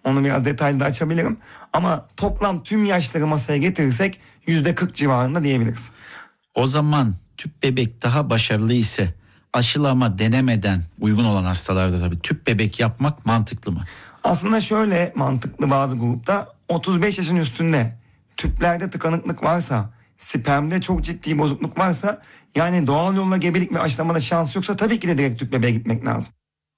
Onu biraz detaylı da açabilirim. Ama toplam tüm yaşları masaya getirirsek %40 civarında diyebiliriz. O zaman tüp bebek daha başarılı ise aşılama denemeden, uygun olan hastalarda tabii, tüp bebek yapmak mantıklı mı? Aslında şöyle mantıklı, bazı grupta 35 yaşın üstünde tüplerde tıkanıklık varsa, spermde çok ciddi bozukluk varsa, yani doğal yolla gebelik ve aşılamada şans yoksa tabii ki de direkt tüp bebeğe gitmek lazım.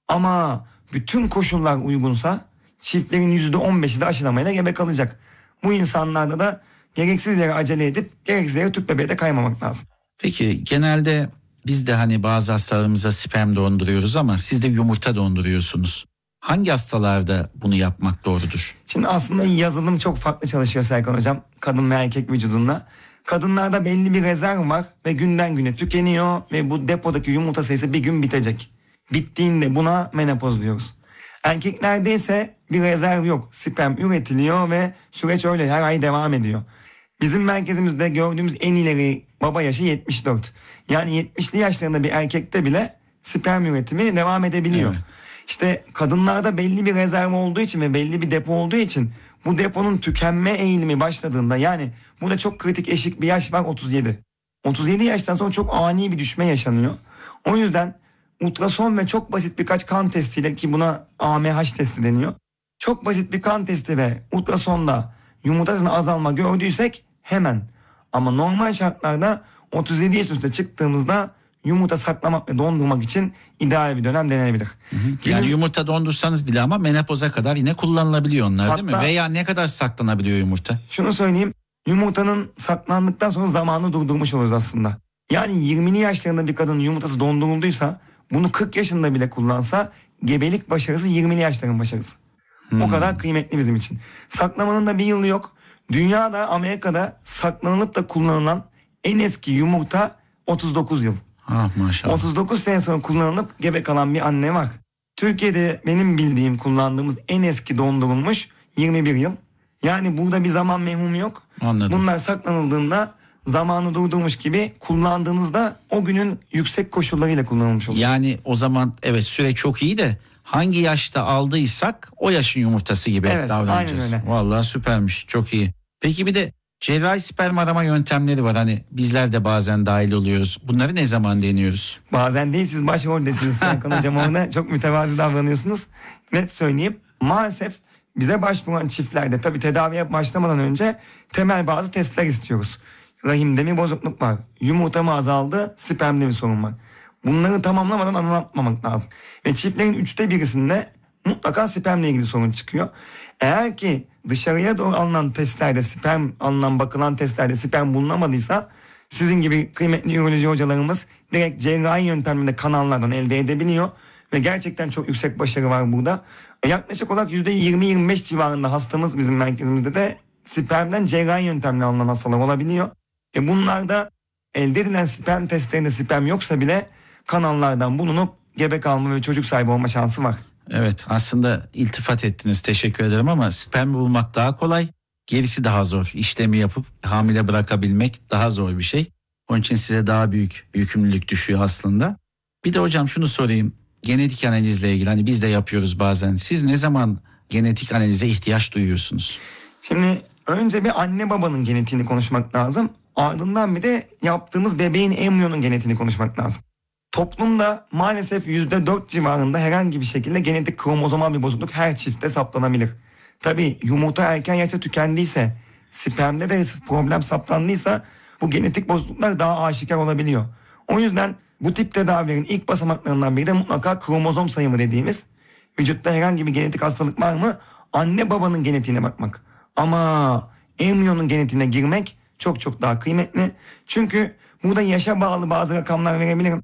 Ama bütün koşullar uygunsa çiftlerin %15'i de aşılamayla gebe kalacak. Bu insanlarda da gereksiz yere acele edip gereksiz yere tüp bebeğe de kaymamak lazım. Peki genelde biz de hani bazı hastalarımıza sperm donduruyoruz ama siz de yumurta donduruyorsunuz. Hangi hastalarda bunu yapmak doğrudur? Şimdi aslında yazılım çok farklı çalışıyor Serkan Hocam, kadın ve erkek vücudunda. Kadınlarda belli bir rezerv var ve günden güne tükeniyor ve bu depodaki yumurta sayısı bir gün bitecek. Bittiğinde buna menopoz diyoruz. Erkeklerde ise bir rezerv yok. Sperm üretiliyor ve süreç öyle her ay devam ediyor. Bizim merkezimizde gördüğümüz en ileri baba yaşı 74. Yani 70'li yaşlarında bir erkekte bile sperm üretimi devam edebiliyor. Evet. İşte kadınlarda belli bir rezerv olduğu için ve belli bir depo olduğu için bu deponun tükenme eğilimi başladığında, yani burada çok kritik eşik bir yaş var, 37. 37 yaştan sonra çok ani bir düşme yaşanıyor. O yüzden ultrason ve çok basit birkaç kan testiyle, ki buna AMH testi deniyor, çok basit bir kan testi ve ultrasonda yumurtasında azalma gördüysek hemen. Ama normal şartlarda 37 yaş üstüne çıktığımızda yumurta saklamak ve dondurmak için ideal bir dönem denenebilir. Yani yumurta dondursanız bile ama menopoza kadar yine kullanılabiliyor onlar, değil mi? Hatta- Veya ne kadar saklanabiliyor yumurta? Şunu söyleyeyim, yumurtanın saklandıktan sonra zamanı durdurmuş oluruz aslında. Yani 20'li yaşlarında bir kadının yumurtası dondurulduysa, bunu 40 yaşında bile kullansa gebelik başarısı 20'li yaşların başarısı. O kadar kıymetli bizim için. Saklamanın da bir yılı yok. Dünyada, Amerika'da saklanılıp da kullanılan en eski yumurta 39 yıl. Ah maşallah. 39 sene sonra kullanılıp gebe kalan bir anne var. Türkiye'de benim bildiğim kullandığımız en eski dondurulmuş 21 yıl. Yani burada bir zaman mevhumu yok. Anladım. Bunlar saklanıldığında zamanı durdurmuş gibi kullandığınızda o günün yüksek koşullarıyla kullanılmış oluyor. Yani o zaman evet, süre çok iyi de hangi yaşta aldıysak o yaşın yumurtası gibi Evet, davranacağız. aynen öyle. Vallahi süpermiş, çok iyi. Peki bir de cerrahi sperm arama yöntemleri var. Hani bizler de bazen dahil oluyoruz. Bunları ne zaman deniyoruz? Bazen değil, siz başroldesiniz Serkan Hocam, orada çok mütevazi davranıyorsunuz. Net söyleyeyim, maalesef bize başvuran çiftlerde tabii tedaviye başlamadan önce temel bazı testler istiyoruz. Rahimde mi bozukluk var? Yumurta mı azaldı? Spermde mi sorun var? Bunları tamamlamadan adım atmamak lazım. Ve çiftlerin 1/3'ünde mutlaka spermle ilgili sorun çıkıyor. Eğer ki dışarıya doğru alınan testlerde, sperm alınan bakılan testlerde sperm bulunamadıysa, sizin gibi kıymetli üroloji hocalarımız direkt cerrahi yöntemle kanallardan elde edebiliyor. Ve gerçekten çok yüksek başarı var burada. Yaklaşık olarak %20-25 civarında hastamız bizim merkezimizde de spermden cerrahi yöntemle alınan hastalar olabiliyor. Bunlarda elde edilen sperm testlerinde sperm yoksa bile kanallardan bulunup gebe kalma ve çocuk sahibi olma şansı var. Evet, aslında iltifat ettiniz, teşekkür ederim, ama sperm bulmak daha kolay, gerisi daha zor. İşlemi yapıp hamile bırakabilmek daha zor bir şey. Onun için size daha büyük yükümlülük düşüyor aslında. Bir de hocam şunu sorayım, genetik analizle ilgili, hani biz de yapıyoruz bazen. Siz ne zaman genetik analize ihtiyaç duyuyorsunuz? Şimdi önce bir anne babanın genetiğini konuşmak lazım. Ardından bir de yaptığımız bebeğin embriyonun genetiğini konuşmak lazım. Toplumda maalesef %4 civarında herhangi bir şekilde genetik kromozomal bir bozukluk her çiftte saptanabilir. Tabii yumurta erken yaşta tükendiyse, spermde de problem saptandıysa bu genetik bozukluklar daha aşikar olabiliyor. O yüzden bu tip tedavilerin ilk basamaklarından biri de mutlaka kromozom sayımı dediğimiz, vücutta herhangi bir genetik hastalık var mı, anne babanın genetiğine bakmak. Ama embriyonun genetiğine girmek çok çok daha kıymetli. Çünkü burada yaşa bağlı bazı rakamlar verebilirim.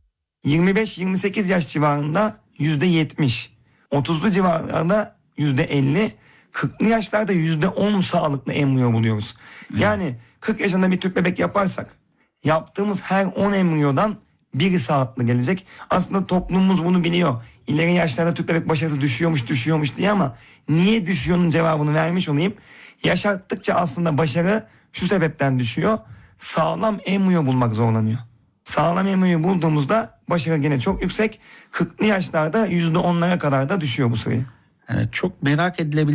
25-28 yaş civarında %70, 30'lu civarlarda %50, 40'lı yaşlarda %10 sağlıklı embriyo buluyoruz. Yani 40 yaşında bir tüp bebek yaparsak yaptığımız her 10 embriyodan biri sağlıklı gelecek. Aslında toplumumuz bunu biliyor. İleri yaşlarda tüp bebek başarısı düşüyormuş diye, ama niye düşüyor'nun cevabını vermiş olayım. Yaş arttıkça aslında başarı şu sebepten düşüyor. Sağlam embriyo bulmak zorlanıyor. Sağlam embriyo bulduğumuzda başarı gene çok yüksek. 40'lı yaşlarda %10'lara kadar da düşüyor bu sayı. Evet, çok merak edilebilir